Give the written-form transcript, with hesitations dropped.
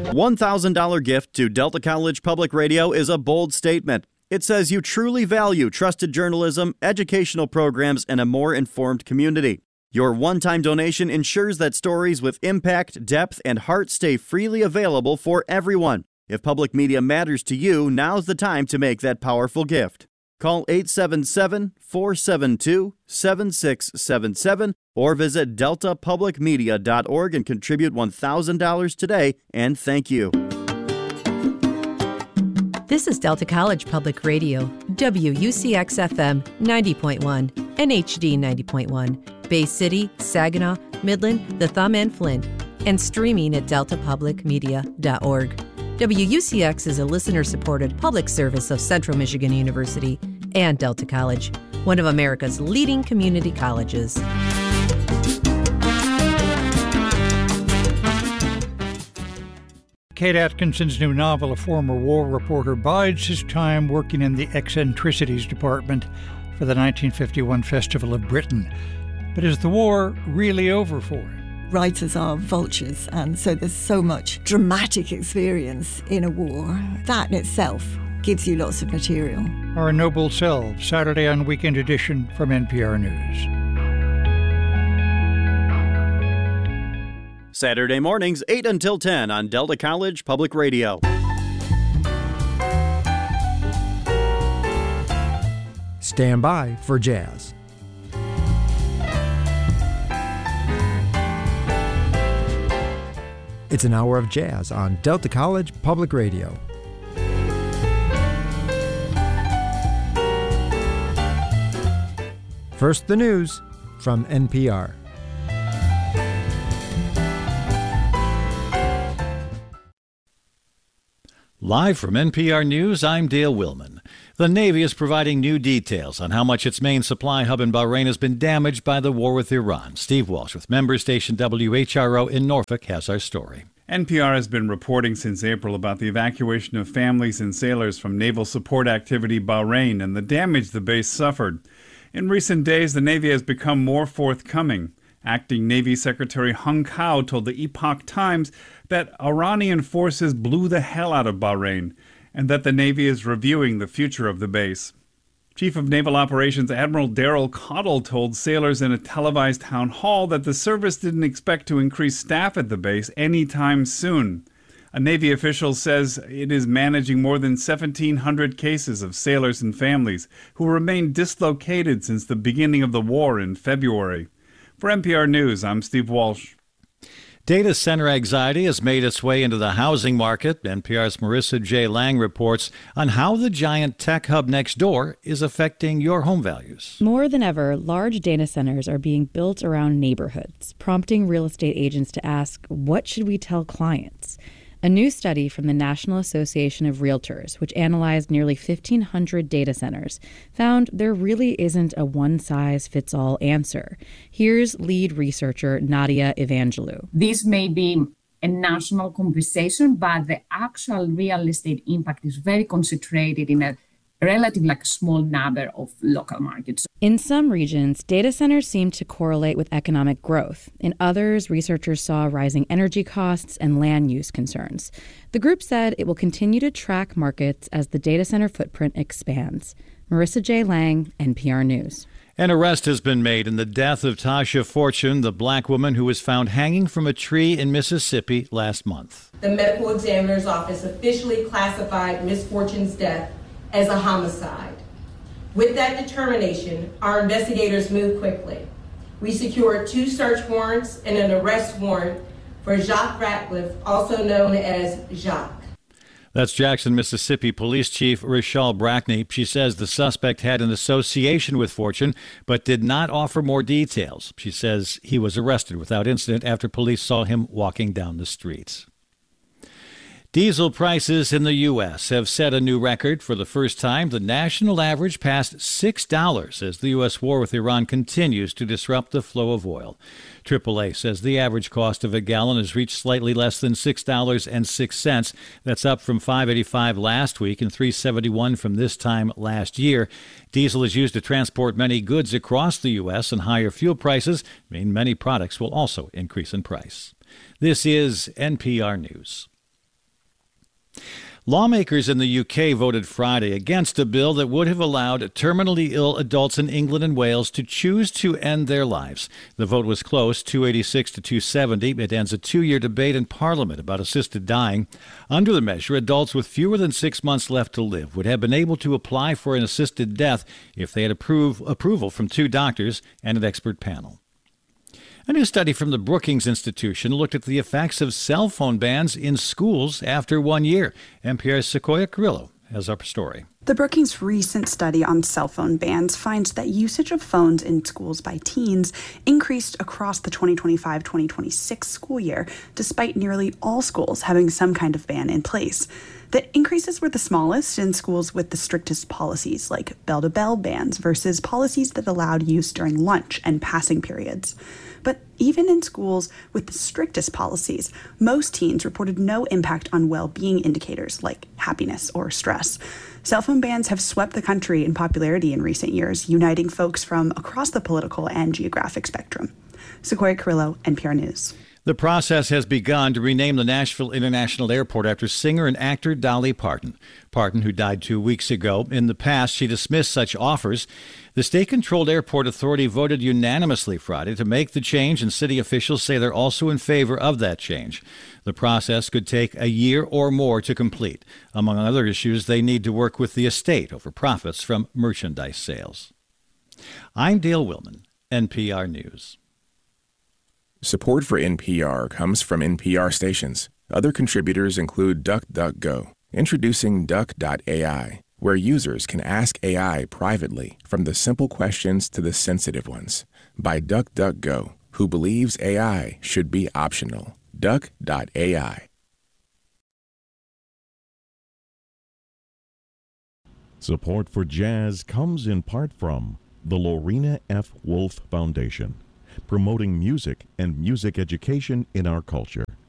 $1,000 gift to Delta College Public Radio is a bold statement. It says you truly value trusted journalism, educational programs, and a more informed community. Your one-time donation ensures that stories with impact, depth, and heart stay freely available for everyone. If public media matters to you, now's the time to make that powerful gift. Call 877-472-7677 or visit deltapublicmedia.org and contribute $1,000 today, and thank you. This is Delta College Public Radio, WUCX-FM 90.1, NHD 90.1, Bay City, Saginaw, Midland, the Thumb, and Flint, and streaming at deltapublicmedia.org. WUCX is a listener-supported public service of Central Michigan University and Delta College, one of America's leading community colleges. Kate Atkinson's new novel, A Former War Reporter, bides his time working in the eccentricities department for the 1951 Festival of Britain. But is the war really over for him? Writers are vultures, and so there's so much dramatic experience in a war. That in itself gives you lots of material. Our Noble Selves, Saturday on Weekend Edition from NPR News. Saturday mornings, 8 until 10 on Delta College Public Radio. Stand by for jazz. It's an hour of jazz on Delta College Public Radio. First, the news from NPR. Live from NPR News, I'm Dale Willman. The Navy is providing new details on how much its main supply hub in Bahrain has been damaged by the war with Iran. Steve Walsh with member station WHRO in Norfolk has our story. NPR has been reporting since April about the evacuation of families and sailors from Naval Support Activity Bahrain and the damage the base suffered. In recent days, the Navy has become more forthcoming. Acting Navy Secretary Hung Kao told the Epoch Times that Iranian forces blew the hell out of Bahrain and that the Navy is reviewing the future of the base. Chief of Naval Operations Admiral Daryl Cottle told sailors in a televised town hall that the service didn't expect to increase staff at the base anytime soon. A Navy official says it is managing more than 1,700 cases of sailors and families who remain dislocated since the beginning of the war in February. For NPR News, I'm Steve Walsh. Data center anxiety has made its way into the housing market. NPR's Marissa J. Lang reports on how the giant tech hub next door is affecting your home values. More than ever, large data centers are being built around neighborhoods, prompting real estate agents to ask, what should we tell clients? A new study from the National Association of Realtors, which analyzed nearly 1,500 data centers, found there really isn't a one-size-fits-all answer. Here's lead researcher Nadia Evangelou. This may be a national conversation, but the actual real estate impact is very concentrated in a relatively small number of local markets. In some regions, data centers seem to correlate with economic growth. In others, researchers saw rising energy costs and land use concerns. The group said it will continue to track markets as the data center footprint expands. Marissa J. Lang, NPR News. An arrest has been made in the death of Tasha Fortune, the black woman who was found hanging from a tree in Mississippi last month. The medical examiner's office officially classified Ms. Fortune's death as a homicide. With that determination, our investigators moved quickly. We secured 2 search warrants and an arrest warrant for Jacques Ratcliffe, also known as Jacques. That's Jackson, Mississippi Police Chief Rachel Brackney. She says the suspect had an association with Fortune, but did not offer more details. She says he was arrested without incident after police saw him walking down the streets. Diesel prices in the U.S. have set a new record. For the first time, the national average passed $6 as the U.S. war with Iran continues to disrupt the flow of oil. AAA says the average cost of a gallon has reached slightly less than $6.06. That's up from $5.85 last week and $3.71 from this time last year. Diesel is used to transport many goods across the U.S., and higher fuel prices mean many products will also increase in price. This is NPR News. Lawmakers in the UK voted Friday against a bill that would have allowed terminally ill adults in England and Wales to choose to end their lives. The vote was close, 286 to 270. It ends a 2-year debate in Parliament about assisted dying. Under the measure, adults with fewer than 6 months left to live would have been able to apply for an assisted death if they had approval from 2 doctors and an expert panel. A new study from the Brookings Institution looked at the effects of cell phone bans in schools after 1 year. NPR's Sequoia Carrillo has our story. The Brookings recent study on cell phone bans finds that usage of phones in schools by teens increased across the 2025-2026 school year, despite nearly all schools having some kind of ban in place. The increases were the smallest in schools with the strictest policies, like bell-to-bell bans versus policies that allowed use during lunch and passing periods. But even in schools with the strictest policies, most teens reported no impact on well-being indicators like happiness or stress. Cell phone bans have swept the country in popularity in recent years, uniting folks from across the political and geographic spectrum. Sequoia Carrillo, NPR News. The process has begun to rename the Nashville International Airport after singer and actor Dolly Parton. Parton, who died 2 weeks ago. In the past, she dismissed such offers. The state-controlled airport authority voted unanimously Friday to make the change, and city officials say they're also in favor of that change. The process could take a year or more to complete. Among other issues, they need to work with the estate over profits from merchandise sales. I'm Dale Willman, NPR News. Support for NPR comes from NPR stations. Other contributors include DuckDuckGo, introducing Duck.ai, where users can ask AI privately, from the simple questions to the sensitive ones, by DuckDuckGo, who believes AI should be optional. Duck.ai. Support for jazz comes in part from the Lorena F. Wolf Foundation, promoting music and music education in our culture.